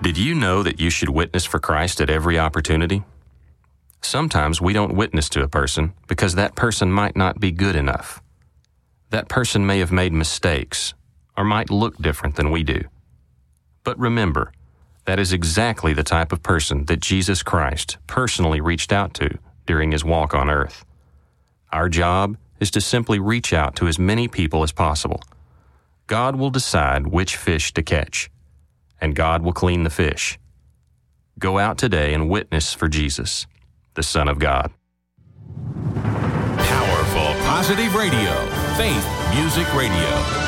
Did you know that you should witness for Christ at every opportunity? Sometimes we don't witness to a person because that person might not be good enough. That person may have made mistakes or might look different than we do. But remember, that is exactly the type of person that Jesus Christ personally reached out to during his walk on earth. Our job is to simply reach out to as many people as possible. God will decide which fish to catch, and God will clean the fish. Go out today and witness for Jesus, the Son of God. Powerful Positive Radio, Faith Music Radio.